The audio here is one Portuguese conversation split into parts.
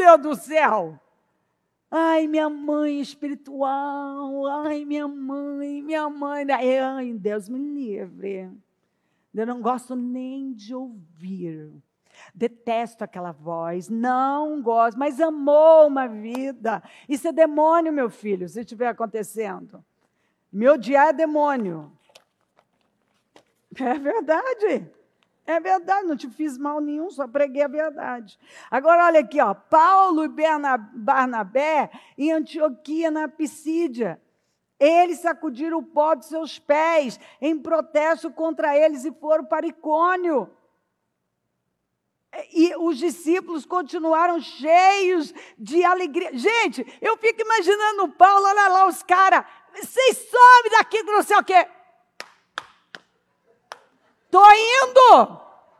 Deus do céu! Ai, minha mãe espiritual, ai, minha mãe. Ai, Deus me livre. Eu não gosto nem de ouvir. Detesto aquela voz, não gosto, mas amou uma vida. Isso é demônio, meu filho, se estiver acontecendo. Me odiar é demônio. É verdade. É verdade, não te fiz mal nenhum, só preguei a verdade. Agora, olha aqui, ó, Paulo e Barnabé em Antioquia, na Pisídia. Eles sacudiram o pó dos seus pés em protesto contra eles e foram para Icônio. E os discípulos continuaram cheios de alegria. Gente, eu fico imaginando o Paulo, olha lá os caras, vocês sobem daqui, não sei o quê. Tô indo!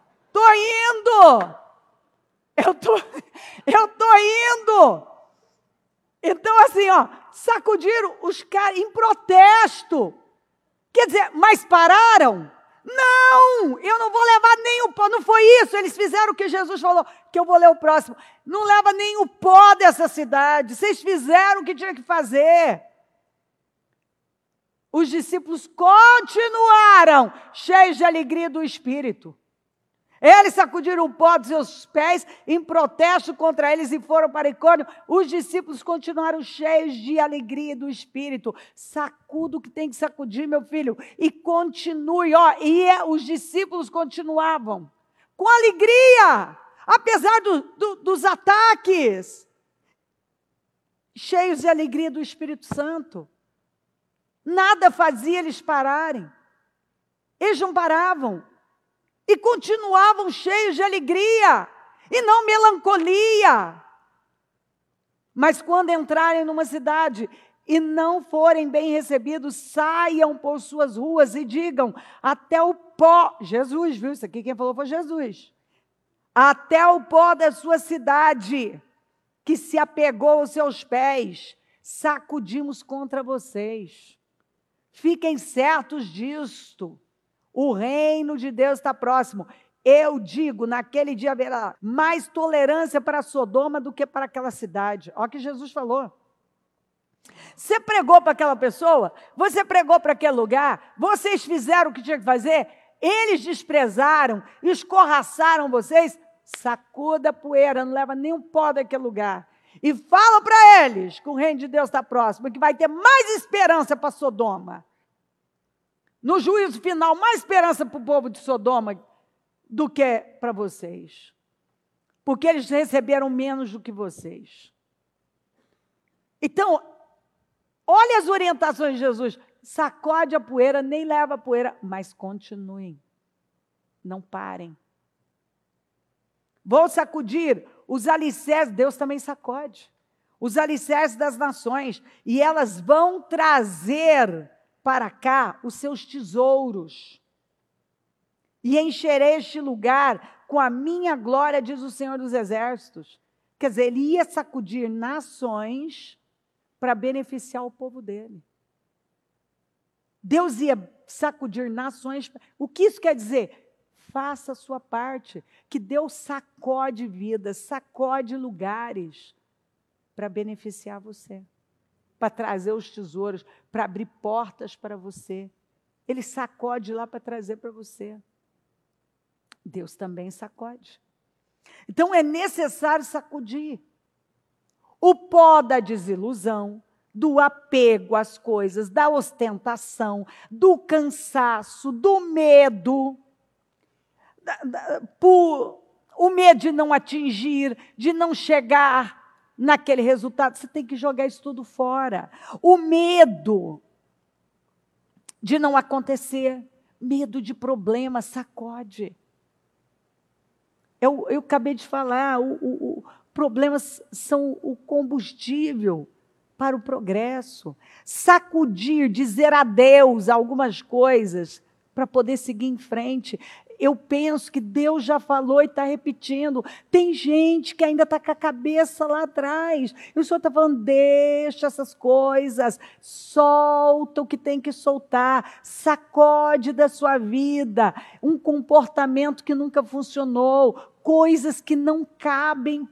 Eu tô indo! Então, assim, ó, sacudiram os caras em protesto. Quer dizer, mas pararam? Não, eu não vou levar nem o pó. Não foi isso, eles fizeram o que Jesus falou, que eu vou ler o próximo. Não leva nem o pó dessa cidade. Vocês fizeram o que tinha que fazer. Os discípulos continuaram cheios de alegria do Espírito. Eles sacudiram o pó dos seus pés em protesto contra eles e foram para Icônio. Os discípulos continuaram cheios de alegria do Espírito. Sacuda o que tem que sacudir, meu filho, e continue. Os discípulos continuavam com alegria, apesar dos ataques, cheios de alegria do Espírito Santo. Nada fazia eles pararem. Eles não paravam. E continuavam cheios de alegria. E não melancolia. Mas quando entrarem numa cidade e não forem bem recebidos, saiam por suas ruas e digam, até o pó, Jesus, viu? Isso aqui quem falou foi Jesus. Até o pó da sua cidade, que se apegou aos seus pés, sacudimos contra vocês. Fiquem certos disto. O reino de Deus está próximo. Eu digo, naquele dia haverá mais tolerância para Sodoma do que para aquela cidade. Olha o que Jesus falou. Você pregou para aquela pessoa? Você pregou para aquele lugar? Vocês fizeram o que tinha que fazer? Eles desprezaram, escorraçaram vocês? Sacuda a poeira, não leva nem um pó daquele lugar. E fala para eles que o reino de Deus está próximo, que vai ter mais esperança para Sodoma. No juízo final, mais esperança para o povo de Sodoma do que para vocês. Porque eles receberam menos do que vocês. Então, olha as orientações de Jesus. Sacode a poeira, nem leva a poeira, mas continuem. Não parem. Vou sacudir os alicerces, Deus também sacode. Os alicerces das nações. E elas vão trazer para cá os seus tesouros. E encherei este lugar com a minha glória, diz o Senhor dos Exércitos. Quer dizer, ele ia sacudir nações para beneficiar o povo dele. Deus ia sacudir nações. O que isso quer dizer? Faça a sua parte, que Deus sacode vidas, sacode lugares para beneficiar você, para trazer os tesouros, para abrir portas para você. Ele sacode lá para trazer para você. Deus também sacode. Então é necessário sacudir o pó da desilusão, do apego às coisas, da ostentação, do cansaço, do medo, o medo de não atingir, de não chegar naquele resultado. Você tem que jogar isso tudo fora. O medo de não acontecer, medo de problema, sacode. Eu acabei de falar, problemas são o combustível para o progresso. Sacudir, dizer adeus a algumas coisas para poder seguir em frente. Eu penso que Deus já falou e está repetindo. Tem gente que ainda está com a cabeça lá atrás. E o Senhor está falando, deixa essas coisas, solta o que tem que soltar, sacode da sua vida um comportamento que nunca funcionou, coisas que não cabem